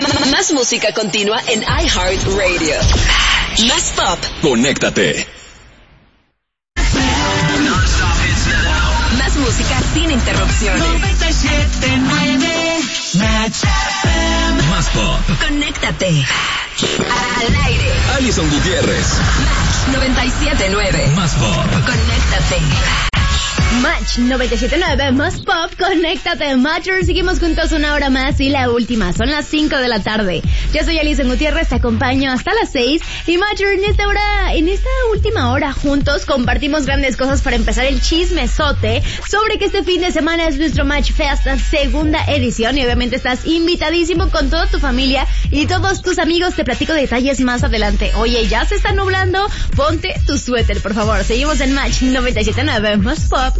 Más música continua en iHeartRadio. Más pop. Conéctate. Más música sin interrupciones. 97.9 Match FM. Más pop. Conéctate. Al aire. Alison Gutiérrez. Match 97.9. Más pop. Conéctate. Match 97.9, más pop, conéctate, Matcher. Seguimos juntos una hora más y la última, son las 5 de la tarde. Yo soy Alison Gutiérrez, te acompaño hasta las 6. Y Matcher, en esta última hora juntos compartimos grandes cosas para empezar el chismesote sobre que este fin de semana es nuestro Match Fest, segunda edición. Y obviamente estás invitadísimo con toda tu familia y todos tus amigos. Te platico detalles más adelante. Oye, ya se está nublando, ponte tu suéter, por favor. Seguimos en Match 97.9, más pop.